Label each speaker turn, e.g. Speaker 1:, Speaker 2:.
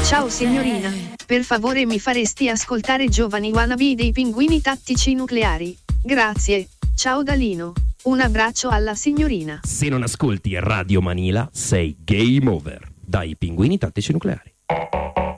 Speaker 1: Ciao signorina, per favore mi faresti ascoltare Giovani Wannabe dei Pinguini Tattici Nucleari? Grazie, ciao Dalino, un abbraccio alla signorina.
Speaker 2: Se non ascolti Radio Manila sei game over, dai Pinguini Tattici Nucleari.